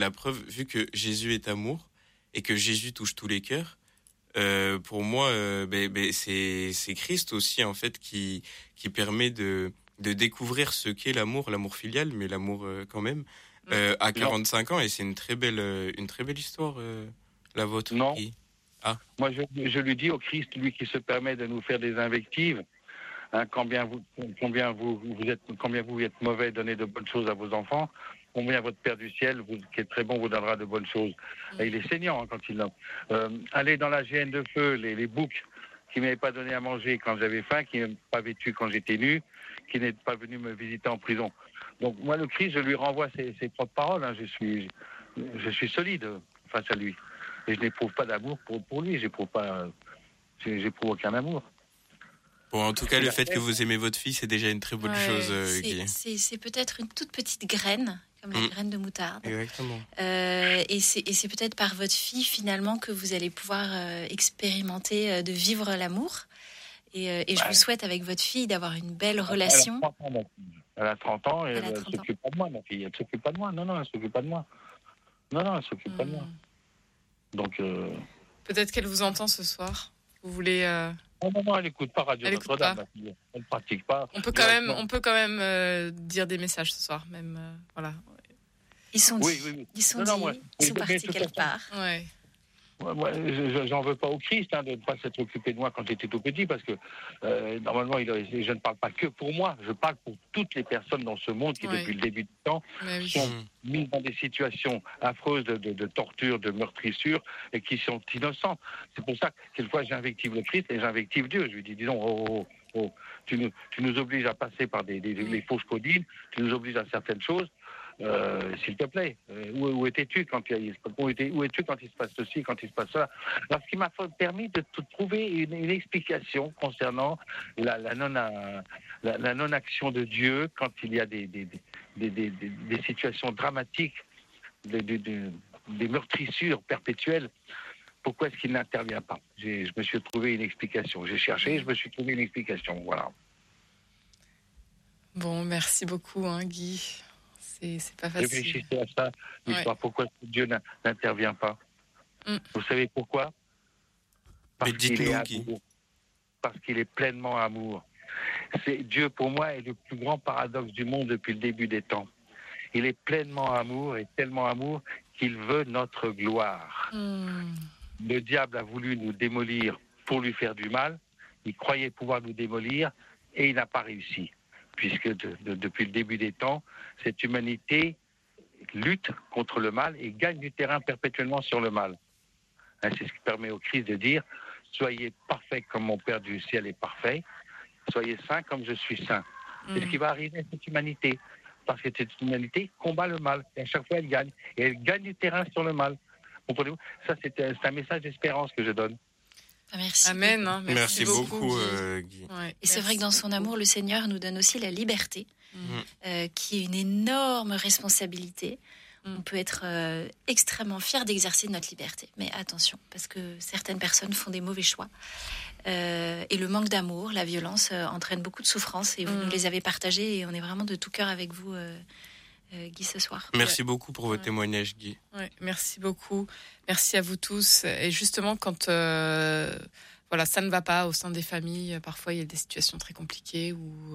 la preuve, vu que Jésus est amour et que Jésus touche tous les cœurs, pour moi, c'est Christ aussi en fait qui permet de découvrir ce qu'est l'amour filial, mais l'amour quand même à 45 ans, et c'est une très belle histoire la vôtre. Non. Moi, je lui dis au Christ, lui qui se permet de nous faire des invectives, hein, combien vous êtes mauvais, donnez de bonnes choses à vos enfants. Combien votre Père du ciel, qui est très bon, vous donnera de bonnes choses. Et il est saignant quand il l'a. Aller dans la GN de feu, les boucs qui ne m'avaient pas donné à manger quand j'avais faim, qui ne m'avaient pas vêtu quand j'étais nu, qui n'étaient pas venus me visiter en prison. Donc moi, le Christ, je lui renvoie ses propres paroles. Hein. Je suis solide face à lui. Et je n'éprouve pas d'amour pour lui. J'éprouve aucun amour. Bon, en tout cas, le fait que vous aimez votre fille, c'est déjà une très bonne chose, Guy. C'est peut-être une toute petite graine, comme la graine de moutarde. Exactement. Et c'est peut-être par votre fille, finalement, que vous allez pouvoir expérimenter de vivre l'amour. Et je vous souhaite, avec votre fille, d'avoir une belle relation. Elle a 30 ans et elle ne s'occupe pas de moi, ma fille. Elle ne s'occupe pas de moi. Non, elle ne s'occupe pas de moi. Non, elle ne s'occupe pas de moi. Donc... Peut-être qu'elle vous entend ce soir. Vous voulez... Non, elle n'écoute pas Radio Notre-Dame, ma fille. Elle ne pratique pas. On peut quand même dire des messages ce soir, même. Voilà. Ils sont partis quelque part. Ouais. J'en veux pas au Christ de ne pas s'être occupé de moi quand j'étais tout petit, parce que normalement, je ne parle pas que pour moi, je parle pour toutes les personnes dans ce monde qui, depuis le début du temps, sont mises dans des situations affreuses de torture, de meurtrissure, et qui sont innocentes. C'est pour ça que quelquefois j'invective le Christ et j'invective Dieu. Je lui dis, disons, tu nous obliges à passer par les fausses codines, tu nous obliges à certaines choses. S'il te plaît, où étais-tu quand il se passe ceci, quand il se passe cela? Alors, ce qui m'a permis de trouver une explication concernant la non-action de Dieu quand il y a des situations dramatiques, des meurtrissures perpétuelles. Pourquoi est-ce qu'il n'intervient pas? Je me suis trouvé une explication. J'ai cherché, je me suis trouvé une explication. Voilà. Bon, merci beaucoup, Guy. C'est pas facile. Réfléchissez à ça, l'histoire. Pourquoi Dieu n'intervient pas? Vous savez pourquoi? Parce qu'il est amour. Parce qu'il est pleinement amour. Dieu, pour moi, est le plus grand paradoxe du monde depuis le début des temps. Il est pleinement amour et tellement amour qu'il veut notre gloire. Le diable a voulu nous démolir pour lui faire du mal. Il croyait pouvoir nous démolir et il n'a pas réussi. Puisque depuis le début des temps, cette humanité lutte contre le mal et gagne du terrain perpétuellement sur le mal. C'est ce qui permet au Christ de dire « Soyez parfaits comme mon Père du ciel est parfait, soyez saints comme je suis saint ». C'est ce qui va arriver à cette humanité, parce que cette humanité combat le mal, et à chaque fois elle gagne. Et elle gagne du terrain sur le mal. Comprenez-vous? Ça, c'est un message d'espérance que je donne. Merci. Amen. Merci beaucoup, Guy. Et c'est vrai que dans son amour, le Seigneur nous donne aussi la liberté, qui est une énorme responsabilité. On peut être extrêmement fier d'exercer notre liberté. Mais attention, parce que certaines personnes font des mauvais choix. Et le manque d'amour, la violence entraîne beaucoup de souffrance. Et vous nous les avez partagées. Et on est vraiment de tout cœur avec vous, Guy, ce soir. Merci beaucoup pour votre témoignage, Guy. Merci beaucoup. Merci à vous tous. Et justement, quand ça ne va pas au sein des familles, parfois il y a des situations très compliquées où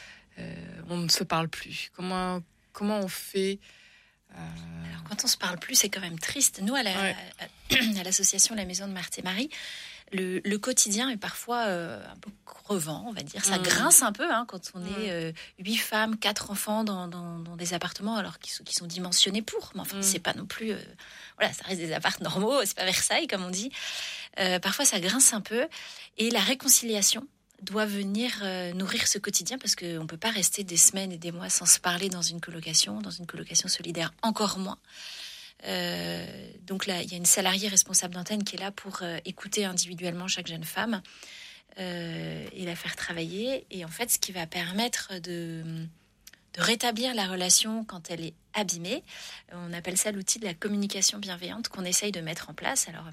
on ne se parle plus. Comment on fait Alors, quand on se parle plus, c'est quand même triste. Nous, à l'association La Maison de Marthe et Marie, le quotidien est parfois un peu crevant, on va dire. Ça grince un peu quand on est 8 femmes, 4 enfants dans des appartements, alors qui sont dimensionnés pour. Mais enfin, c'est pas non plus... ça reste des apparts normaux, c'est pas Versailles, comme on dit. Parfois, ça grince un peu. Et la réconciliation doit venir nourrir ce quotidien, parce qu'on ne peut pas rester des semaines et des mois sans se parler dans une colocation solidaire, encore moins. Donc là, il y a une salariée responsable d'antenne qui est là pour écouter individuellement chaque jeune femme et la faire travailler. Et en fait, ce qui va permettre de rétablir la relation quand elle est abîmée, on appelle ça l'outil de la communication bienveillante qu'on essaye de mettre en place. Alors,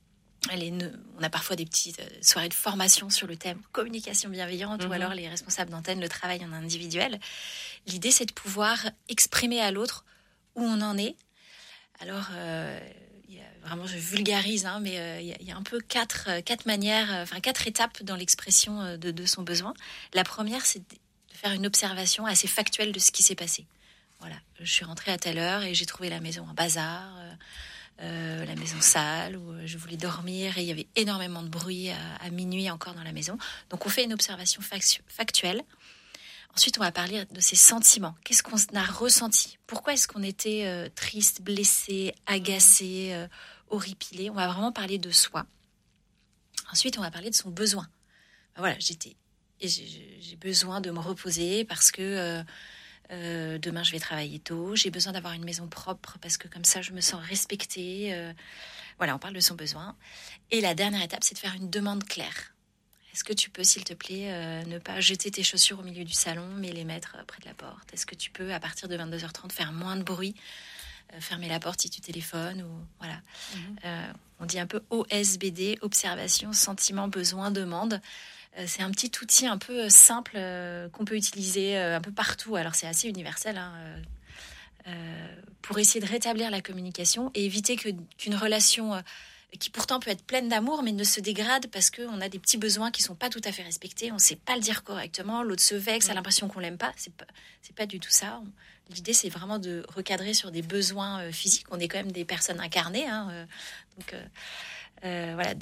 on a parfois des petites soirées de formation sur le thème communication bienveillante, ou alors les responsables d'antenne le travaillent en individuel. L'idée, c'est de pouvoir exprimer à l'autre où on en est, Alors, vraiment, je vulgarise, hein, mais il y a un peu quatre manières, quatre étapes dans l'expression de son besoin. La première, c'est de faire une observation assez factuelle de ce qui s'est passé. Voilà, je suis rentrée à telle heure et j'ai trouvé la maison en bazar, la maison sale, où je voulais dormir et il y avait énormément de bruit à minuit encore dans la maison. Donc on fait une observation factuelle. Ensuite, on va parler de ses sentiments. Qu'est-ce qu'on a ressenti? Pourquoi est-ce qu'on était triste, blessé, agacé, horripilé? On va vraiment parler de soi. Ensuite, on va parler de son besoin. Voilà, j'ai besoin de me reposer parce que demain je vais travailler tôt. J'ai besoin d'avoir une maison propre parce que comme ça je me sens respectée. Voilà, on parle de son besoin. Et la dernière étape, c'est de faire une demande claire. Est-ce que tu peux, s'il te plaît, ne pas jeter tes chaussures au milieu du salon, mais les mettre près de la porte? Est-ce que tu peux, à partir de 22h30, faire moins de bruit, fermer la porte si tu téléphones ou voilà. On dit un peu OSBD, observation, sentiment, besoin, demande. C'est un petit outil un peu simple qu'on peut utiliser un peu partout. Alors c'est assez universel pour essayer de rétablir la communication et éviter qu'une relation qui pourtant peut être pleine d'amour, mais ne se dégrade parce qu'on a des petits besoins qui sont pas tout à fait respectés, on sait pas le dire correctement, l'autre se vexe, a l'impression qu'on l'aime pas. C'est pas du tout ça. L'idée, c'est vraiment de recadrer sur des besoins physiques. On est quand même des personnes incarnées, donc voilà,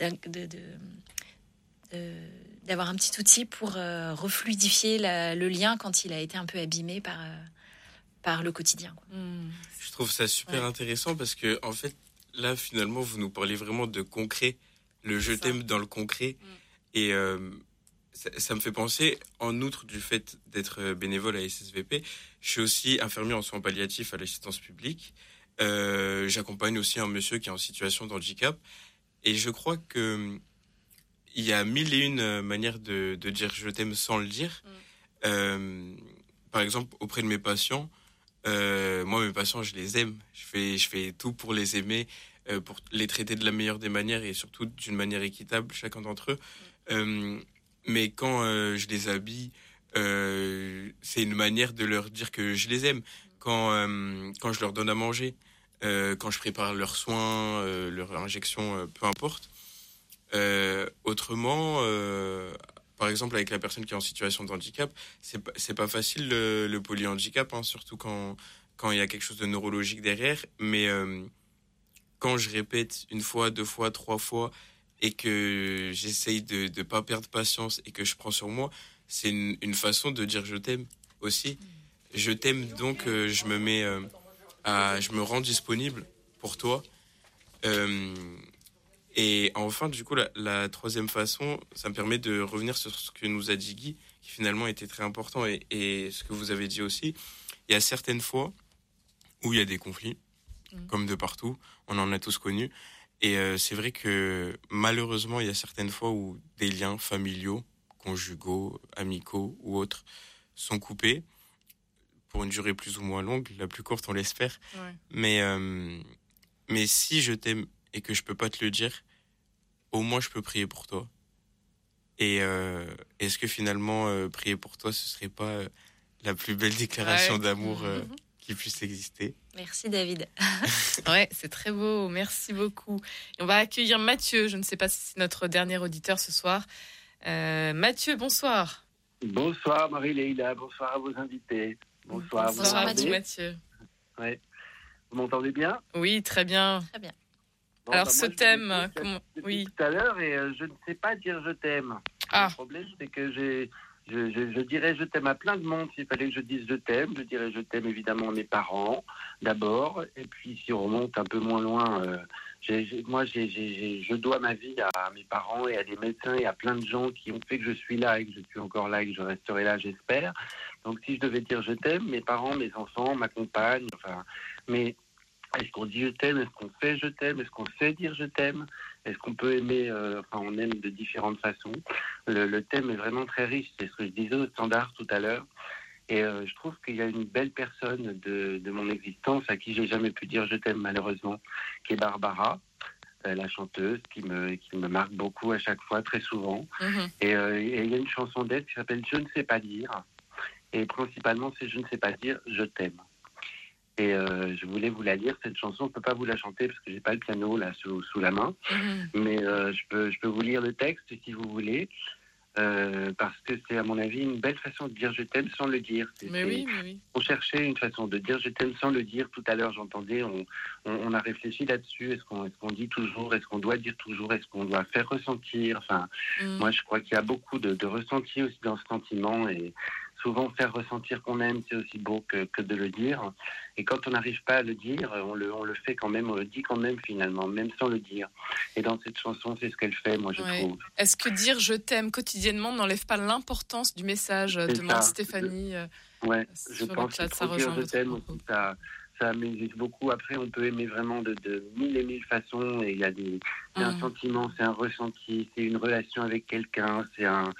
d'avoir un petit outil pour refluidifier le lien quand il a été un peu abîmé par le quotidien, quoi. Je trouve ça super intéressant parce que en fait, là, finalement, vous nous parlez vraiment de concret, le je t'aime dans le concret. Et ça me fait penser, en outre du fait d'être bénévole à SSVP, je suis aussi infirmier en soins palliatifs à l'assistance publique. J'accompagne aussi un monsieur qui est en situation de handicap. Et je crois que il y a 1001 manières de dire je t'aime sans le dire. Par exemple, auprès de mes patients, moi, mes patients, je les aime. Je fais tout pour les aimer, pour les traiter de la meilleure des manières et surtout d'une manière équitable, chacun d'entre eux. Mais quand je les habille, c'est une manière de leur dire que je les aime. Quand je leur donne à manger, quand je prépare leurs soins, leurs injections, peu importe. Autrement, par exemple, avec la personne qui est en situation de handicap, c'est pas facile le polyhandicap, surtout quand il y a quelque chose de neurologique derrière. Mais quand je répète une fois, 2 fois, 3 fois, et que j'essaye de pas perdre patience et que je prends sur moi, c'est une façon de dire je t'aime aussi. Je t'aime, donc je me rends disponible pour toi. Et enfin, du coup, la troisième façon, ça me permet de revenir sur ce que nous a dit Guy, qui finalement était très important, et ce que vous avez dit aussi. Il y a certaines fois où il y a des conflits, comme de partout, on en a tous connu. Et c'est vrai que malheureusement, il y a certaines fois où des liens familiaux, conjugaux, amicaux ou autres sont coupés pour une durée plus ou moins longue, la plus courte on l'espère. Mais si je t'aime et que je peux pas te le dire, au moins je peux prier pour toi. Et est-ce que finalement prier pour toi, ce serait pas la plus belle déclaration d'amour qui puisse exister? Merci David. Ouais, c'est très beau, merci beaucoup. Et on va accueillir Mathieu, je ne sais pas si c'est notre dernier auditeur ce soir. Mathieu, bonsoir. Bonsoir Marie-Léila, bonsoir à vos invités. Bonsoir Mathieu. Ouais. Vous m'entendez bien? Oui, très bien. Très bien. Bon, alors ce thème, oui. Tout à l'heure, et je ne sais pas dire je t'aime. Le problème, c'est que je dirais je t'aime à plein de monde. S'il fallait que je dise je t'aime, je dirais je t'aime évidemment à mes parents d'abord, et puis si on remonte un peu moins loin, je dois ma vie à mes parents et à des médecins et à plein de gens qui ont fait que je suis là et que je suis encore là et que je resterai là, j'espère. Donc si je devais dire je t'aime, mes parents, mes enfants, ma compagne, mais est-ce qu'on dit je t'aime? Est-ce qu'on fait je t'aime? Est-ce qu'on sait dire je t'aime? Est-ce qu'on peut aimer? On aime de différentes façons. Le thème est vraiment très riche. C'est ce que je disais au standard tout à l'heure. Et je trouve qu'il y a une belle personne de mon existence à qui j'ai jamais pu dire je t'aime malheureusement, qui est Barbara, la chanteuse, qui me marque beaucoup à chaque fois, très souvent. Et il y a une chanson d'elle qui s'appelle Je ne sais pas dire. Et principalement, c'est je ne sais pas dire je t'aime. Et je voulais vous la lire, cette chanson. Je ne peux pas vous la chanter parce que j'ai pas le piano là sous la main. Mais je peux vous lire le texte si vous voulez. Parce que c'est à mon avis une belle façon de dire je t'aime sans le dire. Oui. On cherchait une façon de dire je t'aime sans le dire. Tout à l'heure j'entendais, on a réfléchi là-dessus. Est-ce qu'on dit toujours, est-ce qu'on doit dire toujours, est-ce qu'on doit faire ressentir. Enfin, moi je crois qu'il y a beaucoup de ressenti aussi dans ce sentiment, et souvent faire ressentir qu'on aime, c'est aussi beau que de le dire. Et quand on n'arrive pas à le dire, on le fait quand même, on le dit quand même finalement, même sans le dire. Et dans cette chanson, c'est ce qu'elle fait, moi je trouve. Est-ce que dire je t'aime quotidiennement n'enlève pas l'importance du message, demande Stéphanie. Ouais, je pense que ça dire je t'aime aussi, ça m'hésite beaucoup. Après, on peut aimer vraiment de mille et mille façons, et il y a c'est un sentiment, c'est un ressenti, c'est une relation avec quelqu'un, c'est un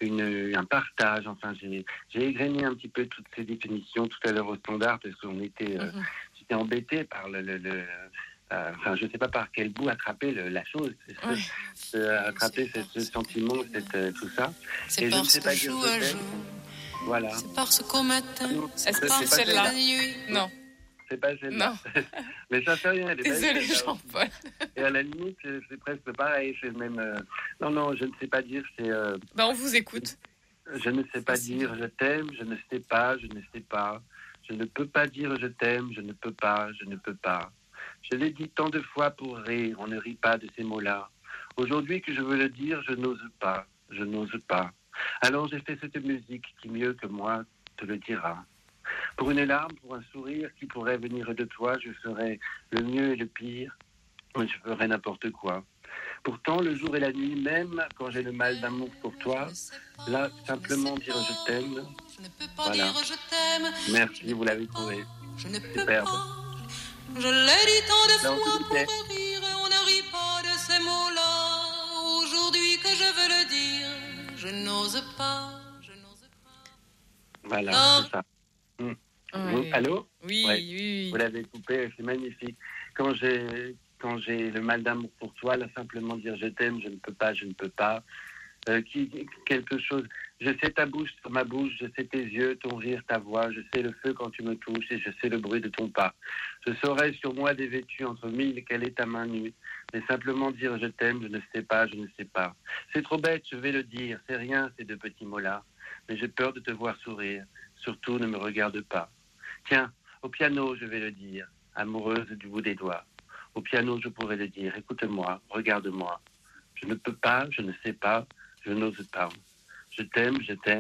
partage. Enfin, j'ai égrené un petit peu toutes ces définitions tout à l'heure au standard, parce qu'on était, j'étais embêté par enfin, je ne sais pas par quel bout attraper la chose, attraper ce sentiment, tout ça. C'est parce que jour à jour. Voilà. C'est parce qu'au matin. Est-ce que c'est celle-là? Non. C'est pas celle-là. Mais ça fait rien. Désolée, Jean-Paul. Et à la limite, c'est presque pareil. C'est même. Non, je ne sais pas dire. On vous écoute. Je ne sais pas dire je t'aime. Je ne sais pas. Je ne sais pas. Je ne peux pas dire je t'aime. Je ne peux pas. Je ne peux pas. Je l'ai dit tant de fois pour rire. On ne rit pas de ces mots-là. Aujourd'hui que je veux le dire, je n'ose pas. Je n'ose pas. Alors j'ai fait cette musique qui mieux que moi te le dira. Pour une larme, pour un sourire qui pourrait venir de toi, je ferais le mieux et le pire, mais je ferais n'importe quoi. Pourtant, le jour et la nuit, même quand j'ai le mal d'amour pour toi, là, simplement dire je t'aime. Voilà. Merci, vous l'avez trouvé. Superbe. Je l'ai dit tant de fois pour rire, on ne rit pas de ces mots-là. Aujourd'hui que je veux le dire, je n'ose pas. Voilà, c'est ça. Allô? Oui. Vous l'avez coupé, c'est magnifique. Quand j'ai le mal d'amour pour toi, là, simplement dire je t'aime, je ne peux pas. Quelque chose. Je sais ta bouche sur ma bouche, je sais tes yeux, ton rire, ta voix, je sais le feu quand tu me touches et je sais le bruit de ton pas. Je saurais sur moi dévêtu entre mille quelle est ta main nue. Mais simplement dire je t'aime, je ne sais pas. C'est trop bête, je vais le dire, c'est rien ces deux petits mots-là. Mais j'ai peur de te voir sourire, surtout ne me regarde pas. Tiens, au piano je vais le dire, amoureuse du bout des doigts. Au piano je pourrais le dire, écoute-moi, regarde-moi. Je ne peux pas, je ne sais pas, je n'ose pas. Je t'aime.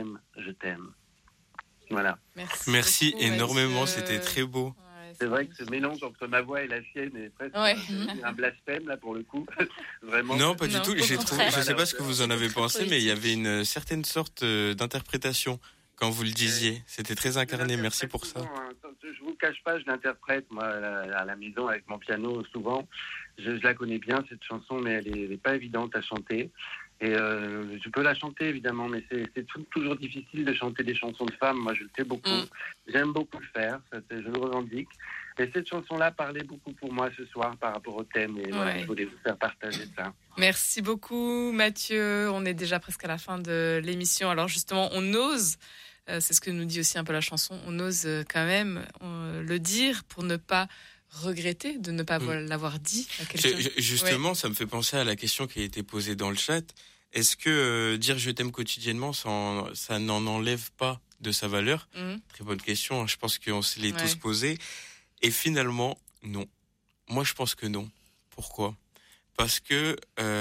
Voilà. Merci beaucoup, énormément, c'était très beau. C'est vrai que ce mélange entre ma voix et la sienne est presque un blasphème, là, pour le coup. Vraiment. Non, pas du tout. Je ne sais pas ce que vous en avez pensé, mais il y avait une certaine sorte d'interprétation quand vous le disiez. C'était très incarné. Merci pour ça. Je vous cache pas, je l'interprète, moi, à la maison, avec mon piano, souvent. Je la connais bien, cette chanson, mais elle est pas évidente à chanter. Et je peux la chanter, évidemment, mais c'est toujours difficile de chanter des chansons de femmes. Moi, je le fais beaucoup. J'aime beaucoup le faire, je le revendique. Et cette chanson-là parlait beaucoup pour moi ce soir par rapport au thème. Et voilà, je voulais vous faire partager ça. Merci beaucoup, Mathieu. On est déjà presque à la fin de l'émission. Alors justement, on ose, c'est ce que nous dit aussi un peu la chanson, on ose quand même le dire pour ne pas regretter de ne pas l'avoir dit à quelqu'un. Justement, ça me fait penser à la question qui a été posée dans le chat. Est-ce que dire je t'aime quotidiennement, ça n'en enlève pas de sa valeur? Très bonne question. Je pense qu'on se l'est tous posé. Et finalement, non. Moi, je pense que non. Pourquoi? Parce que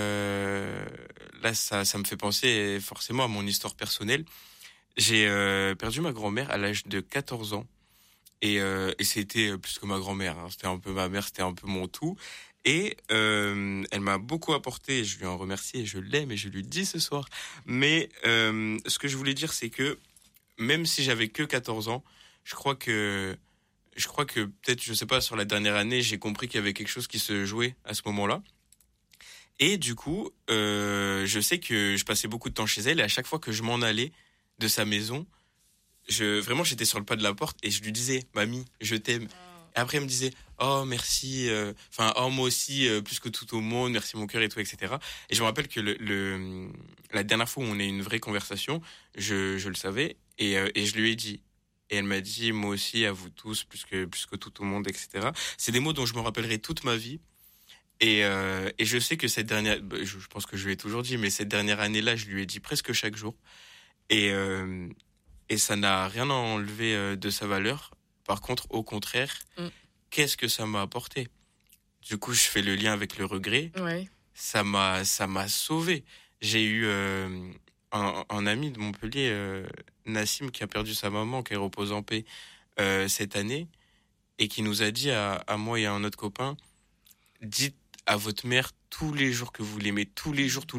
là, ça me fait penser forcément à mon histoire personnelle. J'ai perdu ma grand-mère à l'âge de 14 ans. Et c'était plus que ma grand-mère. Hein. C'était un peu ma mère, c'était un peu mon tout. Et elle m'a beaucoup apporté. Je lui en remercie et je l'aime et je lui dis ce soir. Mais ce que je voulais dire, c'est que même si j'avais que 14 ans, je crois que peut-être, je sais pas, sur la dernière année, j'ai compris qu'il y avait quelque chose qui se jouait à ce moment-là. Et du coup, je sais que je passais beaucoup de temps chez elle et à chaque fois que je m'en allais de sa maison, vraiment, j'étais sur le pas de la porte et je lui disais, mamie, je t'aime. Et après, elle me disait, oh, merci, moi aussi, plus que tout au monde, merci mon cœur et tout, etc. Et je me rappelle que la dernière fois où on a eu une vraie conversation, je le savais et je lui ai dit. Et elle m'a dit, moi aussi, à vous tous, plus que tout au monde, etc. C'est des mots dont je me rappellerai toute ma vie. Et je sais que cette dernière, je pense que je lui ai toujours dit, mais cette dernière année-là, je lui ai dit presque chaque jour. Et ça n'a rien enlevé de sa valeur. Par contre, au contraire, qu'est-ce que ça m'a apporté? Du coup, je fais le lien avec le regret. Ouais. Ça m'a sauvé. J'ai eu un ami de Montpellier, Nassim, qui a perdu sa maman, qui repose en paix cette année, et qui nous a dit à moi et à un autre copain, dites à votre mère tous les jours que vous l'aimez, tous les jours.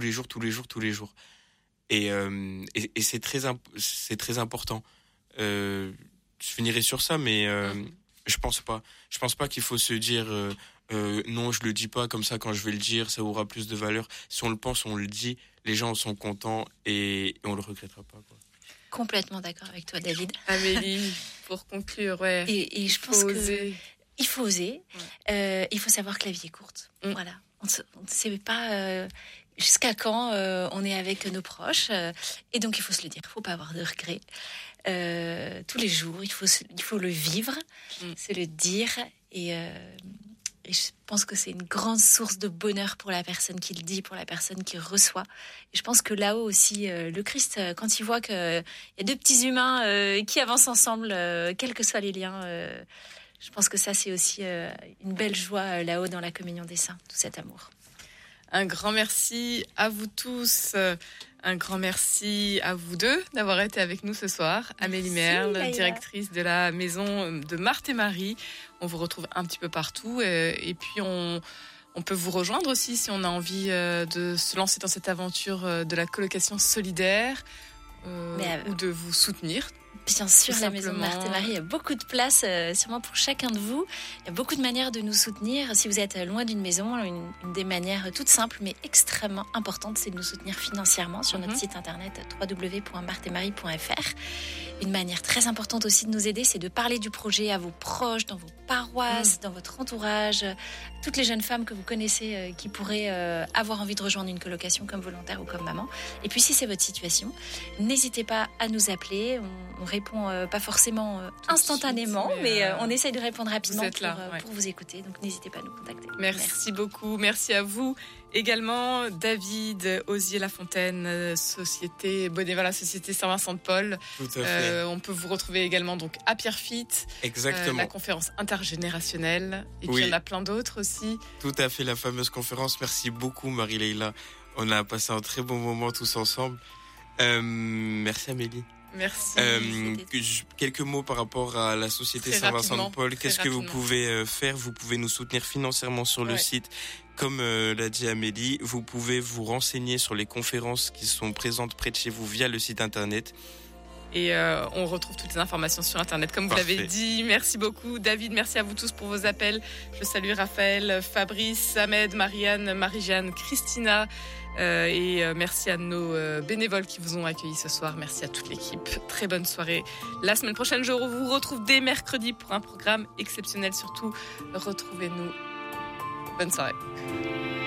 Et c'est très important. Je finirai sur ça, mais je pense pas qu'il faut se dire non, je le dis pas comme ça, quand je vais le dire, ça aura plus de valeur. Si on le pense, on le dit, les gens sont contents et on le regrettera pas, quoi. Complètement d'accord avec toi, David. Amélie, pour conclure, ouais. Et je pense qu'il faut oser. Ouais. Il faut savoir que la vie est courte. Voilà. On ne sait pas jusqu'à quand on est avec nos proches. Et donc, il faut se le dire. Il ne faut pas avoir de regrets. Tous les jours, il faut le vivre, se le dire. Et je pense que c'est une grande source de bonheur pour la personne qui le dit, pour la personne qui reçoit. Et je pense que là-haut aussi, le Christ, quand il voit qu'il y a deux petits humains qui avancent ensemble, quels que soient les liens, je pense que ça, c'est aussi une belle joie là-haut dans la communion des saints, tout cet amour. Un grand merci à vous tous. Un grand merci à vous deux d'avoir été avec nous ce soir. Amélie Merle, directrice de la maison de Marthe et Marie. On vous retrouve un petit peu partout. Et puis, on peut vous rejoindre aussi si on a envie de se lancer dans cette aventure de la colocation solidaire ou de vous soutenir. Bien sûr, la maison de Marthe et Marie, il y a beaucoup de place, sûrement pour chacun de vous. Il y a beaucoup de manières de nous soutenir. Si vous êtes loin d'une maison, une des manières toutes simples mais extrêmement importantes, c'est de nous soutenir financièrement sur notre site internet www.marthetmarie.fr. Une manière très importante aussi de nous aider, c'est de parler du projet à vos proches, dans vos paroisses, dans votre entourage, toutes les jeunes femmes que vous connaissez qui pourraient avoir envie de rejoindre une colocation comme volontaire ou comme maman. Et puis si c'est votre situation, n'hésitez pas à nous appeler. On répond pas forcément instantanément, mais on essaye de répondre rapidement pour vous écouter. Donc n'hésitez pas à nous contacter. Merci beaucoup. Merci à vous également, David Osier-Lafontaine, Société Bénévolat, Société Saint-Vincent de Paul. Tout à fait. On peut vous retrouver également donc à Pierrefitte. Exactement. La conférence intergénérationnelle. Et puis il y en a plein d'autres aussi. Tout à fait, la fameuse conférence. Merci beaucoup, Marie-Leila. On a passé un très bon moment tous ensemble. Merci, Amélie. Merci. Quelques mots par rapport à la Société Saint-Vincent de Paul. Qu'est-ce que vous pouvez faire? Vous pouvez nous soutenir financièrement sur le site. Comme l'a dit Amélie, vous pouvez vous renseigner sur les conférences qui sont présentes près de chez vous via le site internet. Et on retrouve toutes les informations sur internet, comme vous l'avez dit. Merci beaucoup, David. Merci à vous tous pour vos appels. Je salue Raphaël, Fabrice, Ahmed, Marianne, Marie-Jeanne, Christina. Et merci à nos bénévoles qui vous ont accueillis ce soir. Merci à toute l'équipe. Très bonne soirée. La semaine prochaine, je vous retrouve dès mercredi pour un programme exceptionnel. Surtout, retrouvez-nous. Bonne soirée.